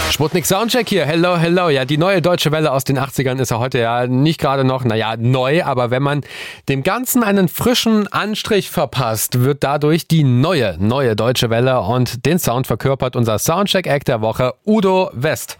Sputnik Soundcheck hier. Hello, hello. Ja, die neue Deutsche Welle aus den 80ern ist ja heute ja nicht gerade noch, neu, aber wenn man dem Ganzen einen frischen Anstrich verpasst, wird dadurch die neue Deutsche Welle und den Sound verkörpert unser Soundcheck-Act der Woche, Udo West.